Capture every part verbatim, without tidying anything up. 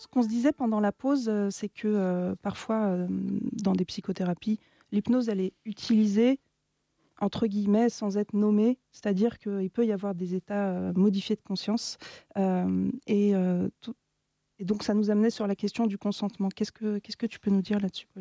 ce qu'on se disait pendant la pause, euh, c'est que euh, parfois, euh, dans des psychothérapies, l'hypnose, elle est utilisée, entre guillemets, sans être nommée. C'est-à-dire qu'il peut y avoir des états euh, modifiés de conscience. Euh, et, euh, tout- et donc, ça nous amenait sur la question du consentement. Qu'est-ce que, qu'est-ce que tu peux nous dire là-dessus, Pauline ?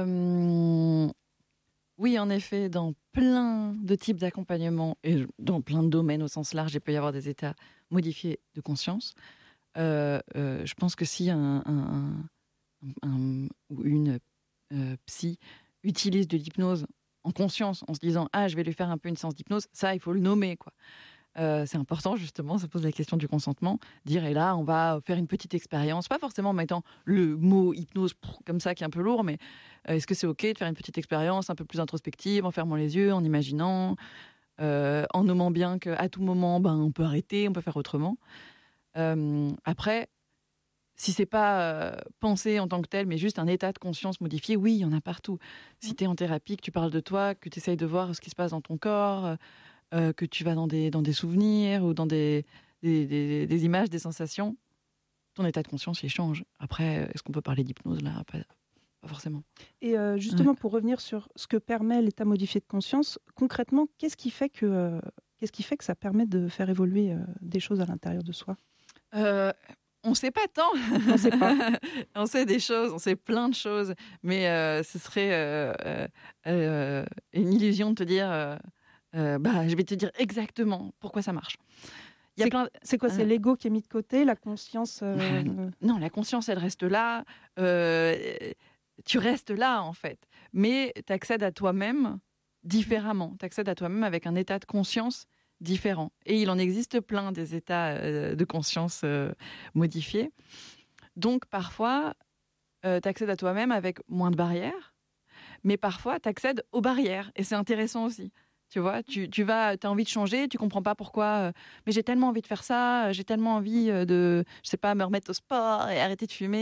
Euh, Oui, en effet, dans plein de types d'accompagnement et dans plein de domaines au sens large, il peut y avoir des états modifiés de conscience. Euh, euh, je pense que si un, un, un, un ou une euh, psy utilise de l'hypnose en conscience, en se disant « Ah, je vais lui faire un peu une séance d'hypnose », ça, il faut le nommer, quoi. Euh, c'est important, justement, ça pose la question du consentement. Dire, et là, on va faire une petite expérience, pas forcément en mettant le mot hypnose pff, comme ça, qui est un peu lourd, mais euh, est-ce que c'est OK de faire une petite expérience un peu plus introspective, en fermant les yeux, en imaginant, euh, en nommant bien qu'à tout moment, ben, on peut arrêter, on peut faire autrement. Euh, après, si c'est pas euh, pensé en tant que tel, mais juste un état de conscience modifié, oui, il y en a partout. Si tu es en thérapie, que tu parles de toi, que tu essayes de voir ce qui se passe dans ton corps, euh, euh, que tu vas dans des, dans des souvenirs ou dans des, des, des, des images, des sensations, ton état de conscience, il change. Après, est-ce qu'on peut parler d'hypnose là ? Pas, pas forcément. Et euh, justement, Ouais. pour revenir sur ce que permet l'état modifié de conscience, concrètement, qu'est-ce qui fait que, euh, qu'est-ce qui fait que ça permet de faire évoluer euh, des choses à l'intérieur de soi ? Euh, on ne sait pas tant. On sait pas. On sait des choses, on sait plein de choses, mais euh, ce serait euh, euh, euh, une illusion de te dire, euh, euh, bah, je vais te dire exactement pourquoi ça marche. Il y a C'est, plein... c'est quoi ? C'est Euh, l'ego qui est mis de côté, la conscience euh, bah, non, la conscience, elle reste là. Euh, tu restes là, en fait. Mais tu accèdes à toi-même différemment. Tu accèdes à toi-même avec un état de conscience différent. Et il en existe plein des états euh, de conscience euh, modifiés. Donc, parfois, euh, tu accèdes à toi-même avec moins de barrières, mais parfois, tu accèdes aux barrières. Et c'est intéressant aussi. Tu vois, tu, tu vas, t'as envie de changer, tu comprends pas pourquoi, euh, mais j'ai tellement envie de faire ça, j'ai tellement envie euh, de, je sais pas, me remettre au sport et arrêter de fumer.